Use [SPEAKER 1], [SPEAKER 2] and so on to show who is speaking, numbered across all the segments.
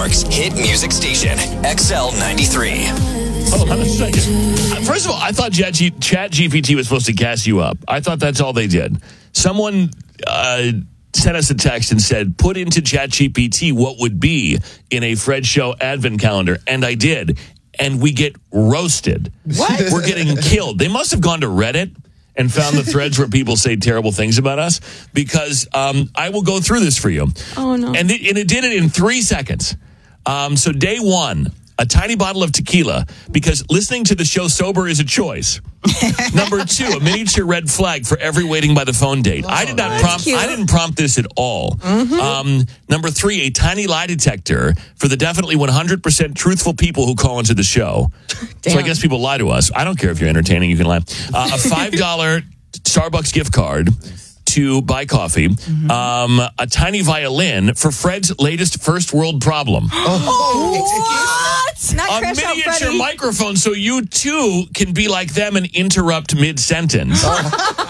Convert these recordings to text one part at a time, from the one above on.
[SPEAKER 1] York's hit music station, XL 93.
[SPEAKER 2] Hold on a second. First of all, I thought ChatGPT was supposed to gas you up. I thought that's all they did. Someone sent us a text and said, put into ChatGPT what would be in a Fred Show advent calendar. And I did. And we get roasted.
[SPEAKER 3] What?
[SPEAKER 2] We're getting killed. They must have gone to Reddit and found the threads where people say terrible things about us, because I will go through this for you.
[SPEAKER 4] Oh, no.
[SPEAKER 2] And it did it in 3 seconds. So day one, a tiny bottle of tequila, because listening to the show sober is a choice. Number 2, a miniature red flag for every waiting by the phone date. I didn't prompt this at all. Number 3, a tiny lie detector for the definitely 100% truthful people who call into the show.
[SPEAKER 4] Damn.
[SPEAKER 2] So I guess people lie to us. I don't care if you're entertaining, you can lie. A $5 Starbucks gift card to buy coffee. A tiny violin for Fred's latest first world problem.
[SPEAKER 4] What? Not
[SPEAKER 2] A
[SPEAKER 4] Crash Out
[SPEAKER 2] miniature
[SPEAKER 4] Freddy.
[SPEAKER 2] microphone so you too can be like them and interrupt mid-sentence.
[SPEAKER 4] They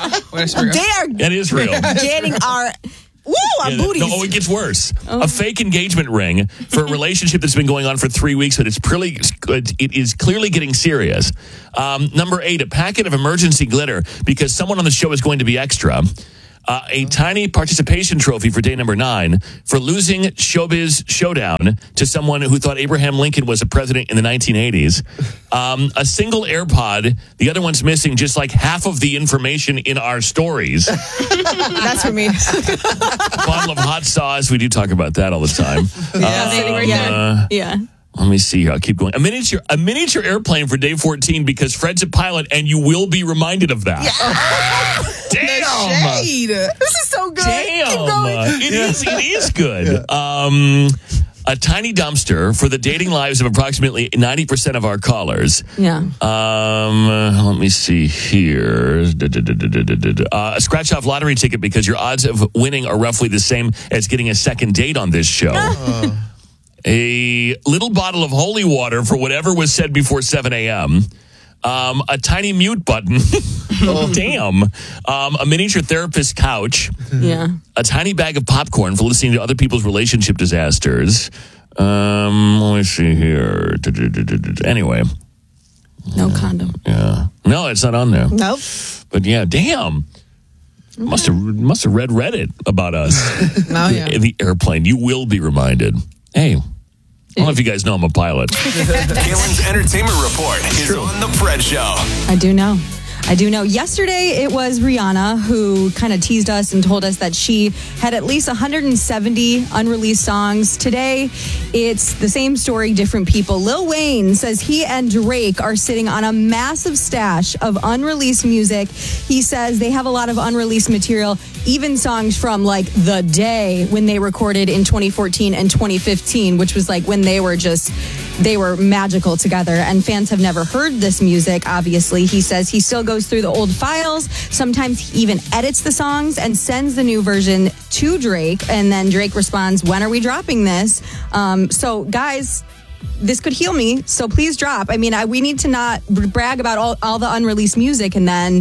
[SPEAKER 4] are
[SPEAKER 2] That is real.
[SPEAKER 4] getting our booties.
[SPEAKER 2] No, it gets worse. A fake engagement ring for a relationship that's been going on for 3 weeks, but it is clearly getting serious. Number 8, a packet of emergency glitter because someone on the show is going to be extra. A tiny participation trophy for day number 9 for losing Showbiz Showdown to someone who thought Abraham Lincoln was a president in the 1980s. A single AirPod, the other one's missing just like half of the information in our stories.
[SPEAKER 4] That's for me.
[SPEAKER 2] A bottle of hot sauce. We do talk about that all the time.
[SPEAKER 4] Yeah.
[SPEAKER 2] Let me see here. I'll keep going. A miniature airplane for day 14 because Fred's a pilot and you will be reminded of that. Damn.
[SPEAKER 3] Shade.
[SPEAKER 4] This is so good.
[SPEAKER 2] Damn.
[SPEAKER 4] Keep going.
[SPEAKER 2] It is good. A tiny dumpster for the dating lives of approximately 90% of our callers.
[SPEAKER 4] Yeah.
[SPEAKER 2] Let me see here. A scratch-off lottery ticket because your odds of winning are roughly the same as getting a second date on this show. A little bottle of holy water for whatever was said before 7 a.m. A tiny mute button. Damn. A miniature therapist couch.
[SPEAKER 4] Yeah.
[SPEAKER 2] A tiny bag of popcorn for listening to other people's relationship disasters. Let me see here. Anyway.
[SPEAKER 4] No condom.
[SPEAKER 2] Yeah. No, it's not on there.
[SPEAKER 4] Nope.
[SPEAKER 2] But yeah, damn. Must have read Reddit about us. The airplane. You will be reminded. Hey, I don't know if you guys know I'm a pilot.
[SPEAKER 1] Kalen's Entertainment Report is on The Fred Show.
[SPEAKER 4] I do know. Yesterday, it was Rihanna who kind of teased us and told us that she had at least 170 unreleased songs. Today, it's the same story, different people. Lil Wayne says he and Drake are sitting on a massive stash of unreleased music. He says they have a lot of unreleased material, even songs from like the day when they recorded in 2014 and 2015, which was like when they were magical together, and fans have never heard this music, obviously. He says he still goes through the old files. Sometimes he even edits the songs and sends the new version to Drake, and then Drake responds, when are we dropping this? So, guys, this could heal me, so please drop. I mean, we need to not brag about all the unreleased music and then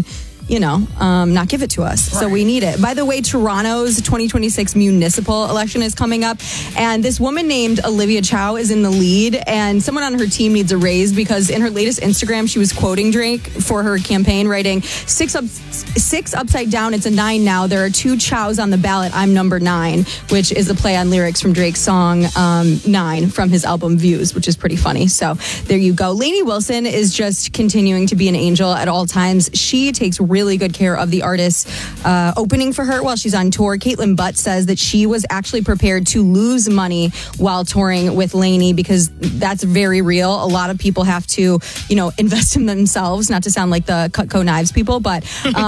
[SPEAKER 4] not give it to us. Right. So we need it. By the way, Toronto's 2026 municipal election is coming up, and this woman named Olivia Chow is in the lead, and someone on her team needs a raise because in her latest Instagram, she was quoting Drake for her campaign, writing, six upside down, it's a 9 now. There are 2 Chows on the ballot. I'm number 9, which is a play on lyrics from Drake's song 9 from his album Views, which is pretty funny. So there you go. Lainey Wilson is just continuing to be an angel at all times. She takes really good care of the artists opening for her while she's on tour. Caitlin Butt says that she was actually prepared to lose money while touring with Lainey because that's very real. A lot of people have to, invest in themselves, not to sound like the Cutco Knives people, but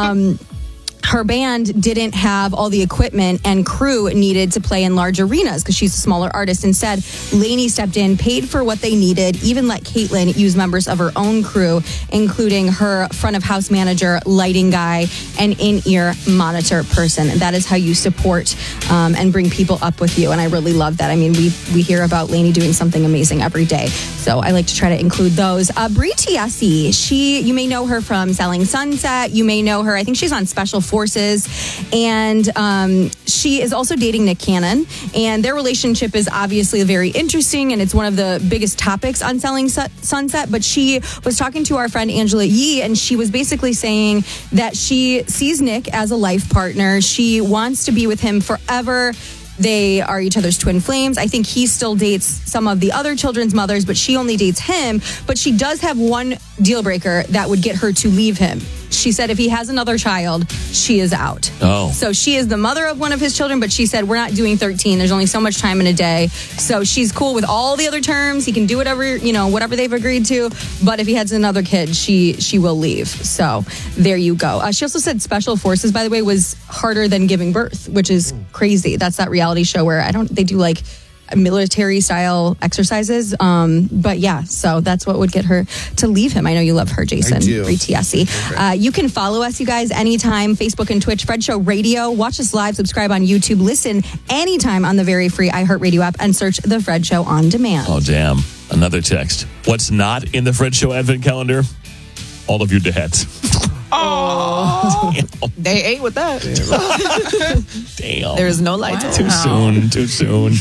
[SPEAKER 4] her band didn't have all the equipment and crew needed to play in large arenas because she's a smaller artist. Instead, Lainey stepped in, paid for what they needed, even let Caitlin use members of her own crew, including her front of house manager, lighting guy, and in-ear monitor person. That is how you support and bring people up with you. And I really love that. I mean, we hear about Lainey doing something amazing every day. So I like to try to include those. Brie Tiesi, you may know her from Selling Sunset. You may know her, I think she's on Special Forces Forces. And she is also dating Nick Cannon. And their relationship is obviously very interesting, and it's one of the biggest topics on Selling Sunset. But she was talking to our friend Angela Yee, and she was basically saying that she sees Nick as a life partner. She wants to be with him forever. They are each other's twin flames. I think he still dates some of the other children's mothers, but she only dates him. But she does have one deal breaker that would get her to leave him. She said if he has another child, she is out.
[SPEAKER 2] Oh.
[SPEAKER 4] So she is the mother of one of his children, but she said, we're not doing 13. There's only so much time in a day. So she's cool with all the other terms. He can do whatever, whatever they've agreed to. But if he has another kid, she will leave. So there you go. She also said Special Forces, by the way, was harder than giving birth, which is crazy. That's that reality show where they do like military style exercises. But yeah, so that's what would get her to leave him. I know you love her, Jason.
[SPEAKER 3] I do.
[SPEAKER 4] You can follow us, you guys, anytime, Facebook and Twitch, Fred Show Radio. Watch us live, subscribe on YouTube, listen anytime on the very free iHeartRadio app, and search The Fred Show on demand.
[SPEAKER 2] Oh, damn. Another text. What's not in the Fred Show Advent Calendar? All of your dads.
[SPEAKER 5] Oh, they ate with that.
[SPEAKER 2] Damn.
[SPEAKER 5] There's no light.
[SPEAKER 2] Too soon.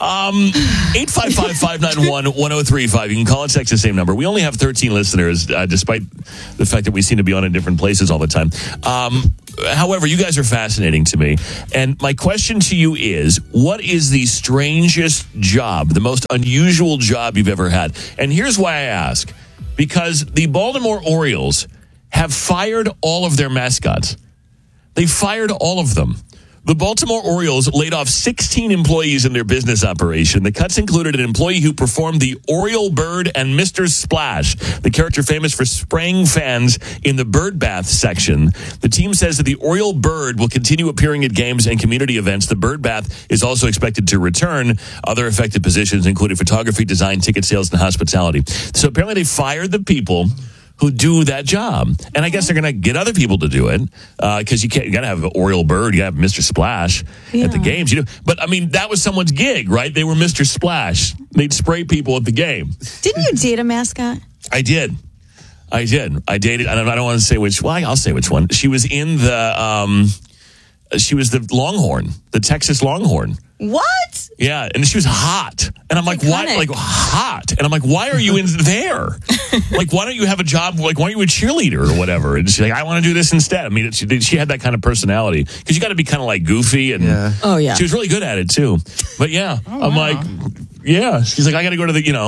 [SPEAKER 2] 855-591-1035. You can call and text the same number. We only have 13 listeners, despite the fact that we seem to be on in different places all the time. However, you guys are fascinating to me. And my question to you is, what is the strangest job, the most unusual job you've ever had? And here's why I ask. Because the Baltimore Orioles have fired all of their mascots. They fired all of them. The Baltimore Orioles laid off 16 employees in their business operation. The cuts included an employee who performed the Oriole Bird and Mr. Splash, the character famous for spraying fans in the bird bath section. The team says that the Oriole Bird will continue appearing at games and community events. The bird bath is also expected to return. Other affected positions included photography, design, ticket sales, and hospitality. So apparently they fired the people who do that job. And I guess they're going to get other people to do it because you got to have an Oriole Bird, you got to have Mr. Splash at the games. But I mean, that was someone's gig, right? They were Mr. Splash. They'd spray people at the game.
[SPEAKER 5] Didn't you date a mascot?
[SPEAKER 2] I did. I dated, I don't want to say which. Well, I'll say which one. She was in the. She was the Longhorn, the Texas Longhorn.
[SPEAKER 5] What?
[SPEAKER 2] Yeah, and she was hot. And I'm like, why? Like, hot. And I'm like, why are you in there? Like, why don't you have a job? Like, why aren't you a cheerleader or whatever? And she's like, I want to do this instead. I mean, she had that kind of personality. Because you got to be kind of like goofy. And
[SPEAKER 5] Oh, yeah.
[SPEAKER 2] She was really good at it, too. But yeah, I'm like, yeah. She's like, I got to go to the,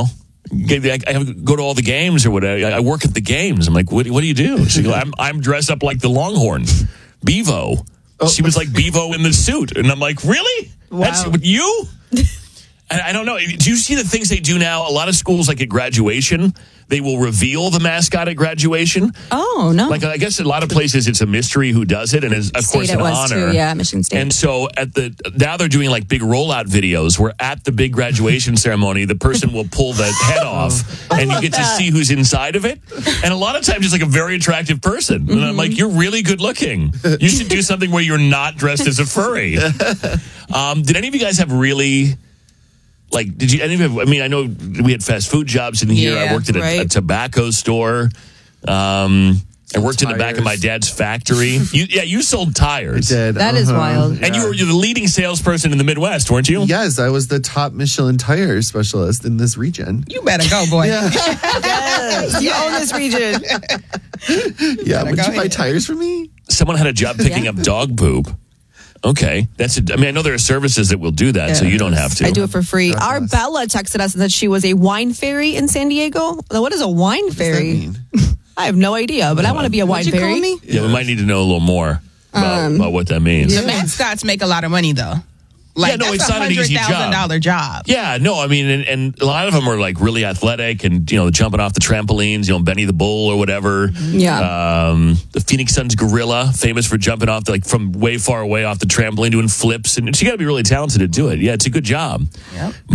[SPEAKER 2] I have to go to all the games or whatever. I work at the games. I'm like, what do you do? She goes, I'm dressed up like the Longhorn, Bevo. She was like Bevo in the suit. And I'm like, really?
[SPEAKER 5] Wow.
[SPEAKER 2] That's you? And I don't know. Do you see the things they do now? A lot of schools, like at graduation, they will reveal the mascot at graduation.
[SPEAKER 4] Oh, no.
[SPEAKER 2] Like, I guess a lot of places it's a mystery who does it, and it's, of course, an honor.
[SPEAKER 4] Too, yeah, Michigan State.
[SPEAKER 2] And so now they're doing like big rollout videos where at the big graduation ceremony, the person will pull the head off, and you get to see who's inside of it. And a lot of times it's like a very attractive person. And I'm like, you're really good looking. You should do something where you're not dressed as a furry. Did any of you guys have really... Like, did you? I mean, I know we had fast food jobs in here.
[SPEAKER 5] Yeah,
[SPEAKER 2] I worked at a tobacco store. I worked in the back of my dad's factory. You sold tires.
[SPEAKER 3] I did.
[SPEAKER 5] That is wild.
[SPEAKER 2] And you're the leading salesperson in the Midwest, weren't you?
[SPEAKER 3] Yes, I was the top Michelin tire specialist in this region.
[SPEAKER 5] You better go, boy.
[SPEAKER 3] Yeah.
[SPEAKER 5] Yes, you own this region.
[SPEAKER 3] Yeah, would you buy
[SPEAKER 5] ahead.
[SPEAKER 3] tires for me?
[SPEAKER 2] Someone had a job picking up dog poop. Okay, I mean, I know there are services that will do that, so you don't have to.
[SPEAKER 5] I do it for free. Our Bella texted us that she was a wine fairy in San Diego. Now, what is a wine fairy?
[SPEAKER 3] What does that mean?
[SPEAKER 5] I have no idea, but I want to be a wine
[SPEAKER 4] What'd you
[SPEAKER 5] fairy.
[SPEAKER 4] call me?
[SPEAKER 2] Yeah, we might need to know a little more about what that means.
[SPEAKER 6] The mascots make a lot of money, though. Like,
[SPEAKER 2] Yeah, no,
[SPEAKER 6] that's
[SPEAKER 2] it's not an easy job.
[SPEAKER 6] $100,000 job.
[SPEAKER 2] Yeah, no, I mean, and a lot of them are like really athletic and, jumping off the trampolines, Benny the Bull or whatever.
[SPEAKER 4] Yeah.
[SPEAKER 2] The Phoenix Suns gorilla, famous for jumping off from way far away off the trampoline, doing flips. And you got to be really talented to do it. Yeah, it's a good job.
[SPEAKER 6] Yep.
[SPEAKER 2] But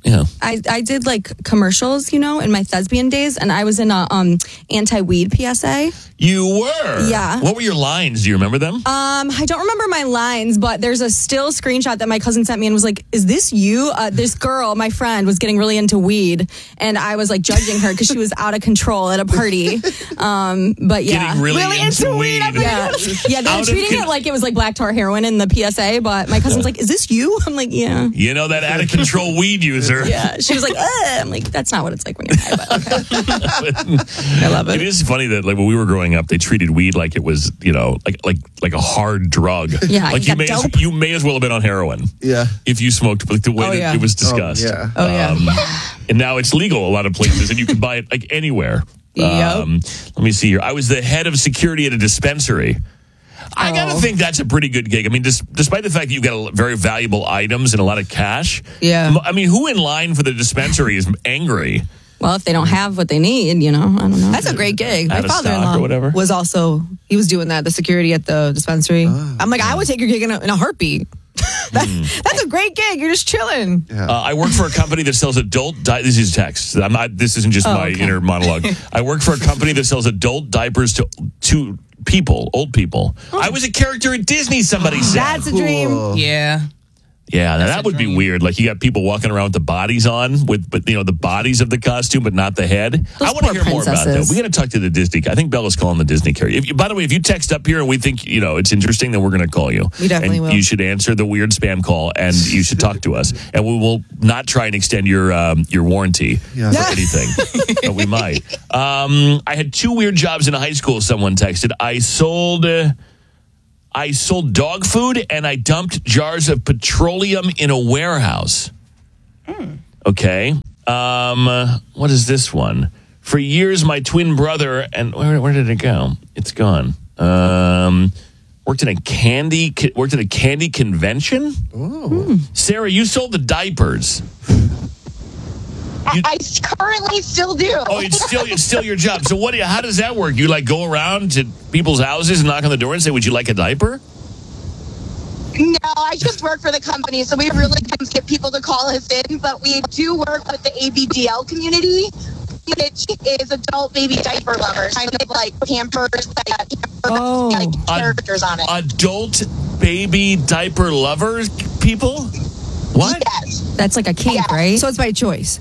[SPEAKER 2] Yeah.
[SPEAKER 4] I did like commercials, in my thespian days, and I was in a anti-weed PSA.
[SPEAKER 2] You were?
[SPEAKER 4] Yeah.
[SPEAKER 2] What were your lines? Do you remember them?
[SPEAKER 4] I don't remember my lines, but there's a still screenshot that my cousin sent me and was like, "Is this you?" This girl, my friend, was getting really into weed, and I was like judging her because she was out of control at a party. But yeah,
[SPEAKER 2] Getting really into weed.
[SPEAKER 4] Yeah, they were treating it like it was like black tar heroin in the PSA. But my cousin's like, "Is this you?" I'm like, "Yeah."
[SPEAKER 2] You know that out of control weed user.
[SPEAKER 4] Yeah, she was like, I'm like, "That's not what it's like when you're high." But okay.
[SPEAKER 5] I love
[SPEAKER 2] It
[SPEAKER 5] it.
[SPEAKER 2] is funny that like when we were growing up, they treated weed like it was, like a hard drug.
[SPEAKER 4] Yeah,
[SPEAKER 2] like
[SPEAKER 4] you got dope.
[SPEAKER 2] you may as well have been on heroin.
[SPEAKER 3] Yeah.
[SPEAKER 2] If you smoked, like the way
[SPEAKER 5] Oh,
[SPEAKER 2] that
[SPEAKER 5] yeah.
[SPEAKER 2] it was discussed.
[SPEAKER 3] yeah.
[SPEAKER 5] Oh, yeah.
[SPEAKER 2] And now it's legal a lot of places, and you can buy it like anywhere.
[SPEAKER 5] Yep.
[SPEAKER 2] Let me see here. I was the head of security at a dispensary. I got to think that's a pretty good gig. I mean, despite the fact that you've got very valuable items and a lot of cash.
[SPEAKER 5] Yeah.
[SPEAKER 2] I mean, who in line for the dispensary is angry?
[SPEAKER 4] Well, if they don't have what they need, I don't know.
[SPEAKER 5] That's a great gig. My
[SPEAKER 2] Out of stock
[SPEAKER 5] father-in-law
[SPEAKER 2] or whatever?
[SPEAKER 5] was also, he was doing that, the security at the dispensary. I'm like, I would take your gig in a heartbeat. That's a great gig. You're just chilling.
[SPEAKER 2] I work for a company that sells this is text. This isn't just my inner monologue. I work for a company that sells adult diapers to people, old people. I was a character at Disney, somebody said.
[SPEAKER 5] That's a dream.
[SPEAKER 6] Yeah.
[SPEAKER 2] Yeah, now that would be
[SPEAKER 6] dream.
[SPEAKER 2] weird. Like you got people walking around with the bodies on, but the bodies of the costume, but not the head. I want to
[SPEAKER 4] poor
[SPEAKER 2] hear more about that.
[SPEAKER 4] princesses.
[SPEAKER 2] We got to talk to the Disney. I think Bella's calling the Disney carrier. By the way, if you text up here and we think it's interesting, then we're going to call you.
[SPEAKER 5] We definitely
[SPEAKER 2] and
[SPEAKER 5] will.
[SPEAKER 2] You should answer the weird spam call, and you should talk to us. And we will not try and extend your warranty or anything, but we might. I had 2 weird jobs in high school. Someone texted. I sold dog food and I dumped jars of petroleum in a warehouse. Okay. What is this one? For years, my twin brother and where did it go? It's gone. Worked at a candy convention. Oh, Sarah, you sold the diapers.
[SPEAKER 7] I currently still do.
[SPEAKER 2] Oh, it's still your job. So how does that work? You like go around to people's houses and knock on the door and say, "Would you like a diaper?"
[SPEAKER 7] No, I just work for the company, so we really can't get people to call us in. But we do work with the ABDL community, which is adult baby diaper lovers, kind of like Pampers that have characters on it.
[SPEAKER 2] Adult baby diaper lovers, people. What?
[SPEAKER 7] Yes,
[SPEAKER 4] That's like a kink,
[SPEAKER 7] Yeah.
[SPEAKER 4] right?
[SPEAKER 5] So it's by choice.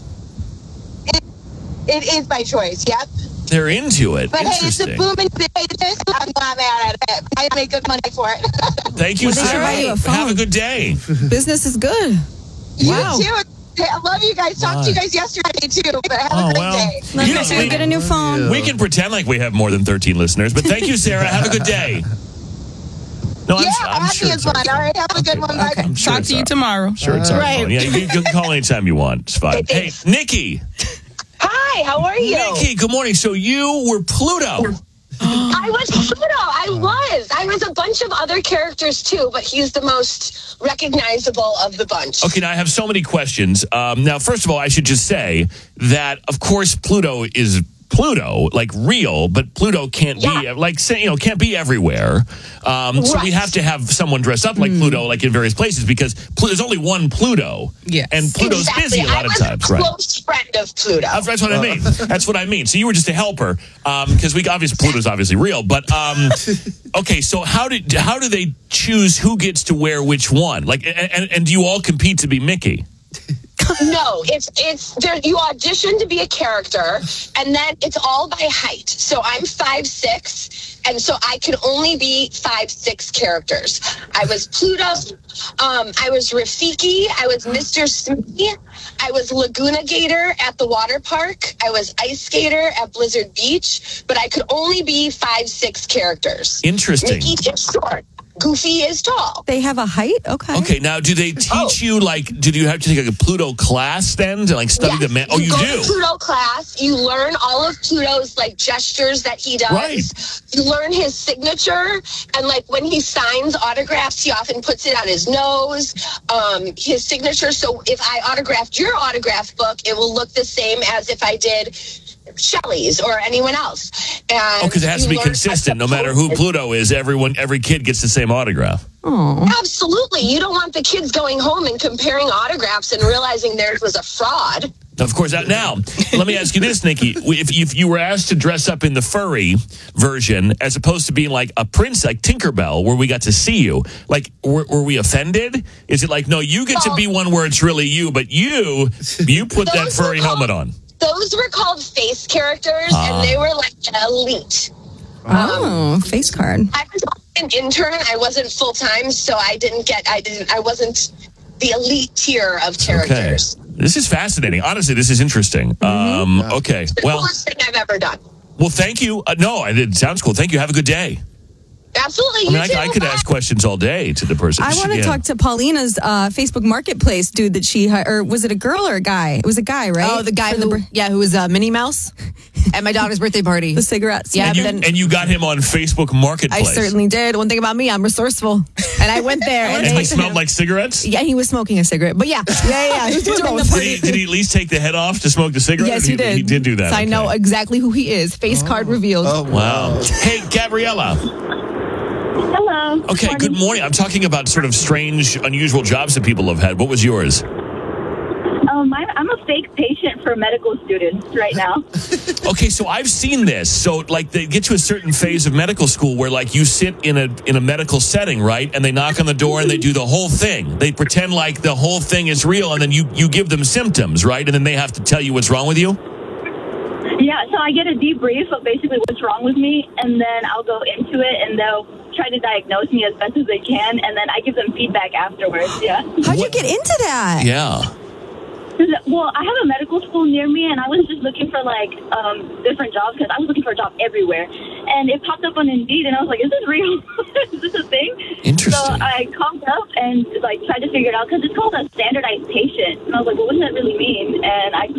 [SPEAKER 7] it is by choice. Yep.
[SPEAKER 2] They're into it.
[SPEAKER 7] But hey, it's a
[SPEAKER 2] Interesting.
[SPEAKER 7] booming business. I'm not mad at it. I make good money for it.
[SPEAKER 2] Thank you,
[SPEAKER 5] Well, they should
[SPEAKER 2] Sarah.
[SPEAKER 5] buy you a phone.
[SPEAKER 2] Have a good day.
[SPEAKER 5] Business is good. Wow.
[SPEAKER 7] You too. I love you guys. Talked to you guys yesterday too. But have a great day.
[SPEAKER 4] Love
[SPEAKER 2] You
[SPEAKER 4] you
[SPEAKER 2] know,
[SPEAKER 4] too. Get a new phone.
[SPEAKER 2] we can pretend like we have more than 13 listeners, but thank you, Sarah. Have a good day. No,
[SPEAKER 7] Yeah,
[SPEAKER 2] I'm
[SPEAKER 7] happy
[SPEAKER 2] sure
[SPEAKER 7] as
[SPEAKER 2] it's
[SPEAKER 7] one.
[SPEAKER 2] our
[SPEAKER 7] All right, have a good one. Bye.
[SPEAKER 2] I'm sure
[SPEAKER 6] Talk
[SPEAKER 2] it's
[SPEAKER 6] to you
[SPEAKER 2] our-
[SPEAKER 6] tomorrow.
[SPEAKER 2] Sure, it's our
[SPEAKER 5] Right.
[SPEAKER 2] phone. Yeah, you can call anytime you want. It's fine. Hey,
[SPEAKER 7] thanks.
[SPEAKER 2] Nikki.
[SPEAKER 7] Hi, how are you?
[SPEAKER 2] Nikki, good morning. So you were Pluto.
[SPEAKER 7] I was Pluto. I was a bunch of other characters too, but he's the most recognizable of the bunch.
[SPEAKER 2] Okay, now I have so many questions. Now, first of all, I should just say that, of course, Pluto is Pluto, like real, but Pluto can't be like can't be everywhere. So we have to have someone dress up like Pluto, like in various places, because there's only one Pluto.
[SPEAKER 6] Yes.
[SPEAKER 2] And Pluto's busy a lot of times,
[SPEAKER 7] I was
[SPEAKER 2] right?
[SPEAKER 7] a close friend of Pluto.
[SPEAKER 2] That's what I mean. That's what I mean. So you were just a helper, because Pluto's obviously real. But okay, so how do they choose who gets to wear which one? Like, and do you all compete to be Mickey?
[SPEAKER 7] No, it's there. You audition to be a character, and then it's all by height. So I'm 5'6", and so I can only be 5'6" characters. I was Pluto. I was Rafiki. I was Mr. Smithy. I was Laguna Gator at the water park. I was Ice Skater at Blizzard Beach. But I could only be 5'6" characters.
[SPEAKER 2] Interesting.
[SPEAKER 7] Mickey is short. Goofy is tall.
[SPEAKER 4] They have a height? Okay.
[SPEAKER 2] Okay, now do they teach you do you have to take like a Pluto class then to like study the man? Oh, you
[SPEAKER 7] go
[SPEAKER 2] do.
[SPEAKER 7] to Pluto class. You learn all of Pluto's like gestures that he does.
[SPEAKER 2] Right.
[SPEAKER 7] You learn his signature, and like when he signs autographs, he often puts it on his nose. His signature. So if I autographed your autograph book, it will look the same as if I did Shelley's or anyone else. And
[SPEAKER 2] Oh, because it has to be consistent. No matter who Pluto is, every kid gets the same autograph.
[SPEAKER 4] Oh.
[SPEAKER 7] Absolutely. You don't want the kids going home and comparing autographs and realizing theirs was a fraud.
[SPEAKER 2] Of course. Now, let me ask you this, Nikki. If you were asked to dress up in the furry version as opposed to being like a prince, like Tinkerbell, where we got to see you, like, were we offended? Is it like, no, you get to be one where it's really you, but you put that furry helmet on?
[SPEAKER 7] Those were called face characters, and they were like elite.
[SPEAKER 4] Oh, face card.
[SPEAKER 7] I was an intern. I wasn't full-time, so I wasn't the elite tier of characters.
[SPEAKER 2] Okay. This is fascinating. Honestly, this is interesting. Okay.
[SPEAKER 7] The
[SPEAKER 2] Well,
[SPEAKER 7] coolest thing I've ever done.
[SPEAKER 2] well, thank you. No, it sounds cool. Thank you. Have a good day.
[SPEAKER 7] Absolutely.
[SPEAKER 2] I mean,
[SPEAKER 7] You too.
[SPEAKER 2] I could ask questions all day to the person.
[SPEAKER 4] I want to
[SPEAKER 2] Yeah.
[SPEAKER 4] talk to Paulina's Facebook Marketplace dude that she or was it a girl or a guy? It was a guy, right?
[SPEAKER 5] Oh, the guy
[SPEAKER 4] For
[SPEAKER 5] who was Minnie Mouse at my daughter's birthday party.
[SPEAKER 4] the cigarettes.
[SPEAKER 5] Yeah,
[SPEAKER 2] And you,
[SPEAKER 5] but then
[SPEAKER 2] and you got him on Facebook
[SPEAKER 5] I
[SPEAKER 2] Marketplace.
[SPEAKER 5] certainly did. One thing about me, I'm resourceful. And I went there.
[SPEAKER 2] And he smelled like cigarettes?
[SPEAKER 5] Yeah, he was smoking a cigarette. But yeah. He was doing both.
[SPEAKER 2] Did he at least take the head off to smoke the cigarette?
[SPEAKER 5] Yes, he did.
[SPEAKER 2] He did do that.
[SPEAKER 5] So I know
[SPEAKER 2] Okay.
[SPEAKER 5] exactly who he is. Face card revealed.
[SPEAKER 3] Oh,
[SPEAKER 2] Wow. Hey, Gabriella.
[SPEAKER 8] Hello.
[SPEAKER 2] Okay, good morning. I'm talking about sort of strange, unusual jobs that people have had. What was yours?
[SPEAKER 8] I'm a fake patient for medical students right now.
[SPEAKER 2] Okay, so I've seen this. So, like, they get to a certain phase of medical school where, like, you sit in a medical setting, right? And they knock on the door and they do the whole thing. They pretend like the whole thing is real, and then you give them symptoms, right? And then they have to tell you what's wrong with you?
[SPEAKER 8] Yeah, so I get a debrief of basically what's wrong with me, and then I'll go into it, and they'll try to diagnose me as best as they can, and then I give them feedback afterwards, yeah.
[SPEAKER 4] How'd you get into that?
[SPEAKER 2] Yeah.
[SPEAKER 8] Well, I have a medical school near me, and I was just looking for, different jobs, because I was looking for a job everywhere. And it popped up on Indeed, and I was like, is this real? Is this a thing?
[SPEAKER 2] Interesting.
[SPEAKER 8] So I called up and, tried to figure it out, because it's called a standardized patient. And I was like, well, what does that really mean? And I